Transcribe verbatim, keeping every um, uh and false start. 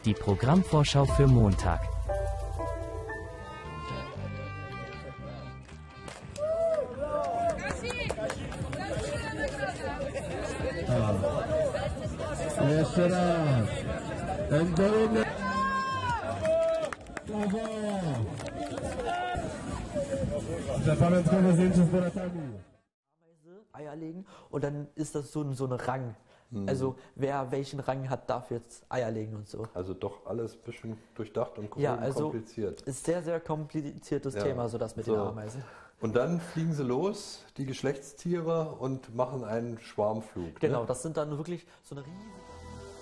Die Programmvorschau für Montag. Jeszcze raz. Endowny. Zapamiątkowe zdjęcie z Beratami. Eier legen und dann ist das so, so ein Rang. Mhm. Also wer welchen Rang hat, darf jetzt Eier legen und so. Also doch alles ein bisschen durchdacht und ja, also kompliziert. Ist sehr, sehr kompliziertes ja. Thema, so das mit so. den Ameisen. Und dann fliegen sie los, die Geschlechtstiere, und machen einen Schwarmflug. Genau, ne? Das sind dann wirklich so eine riesige...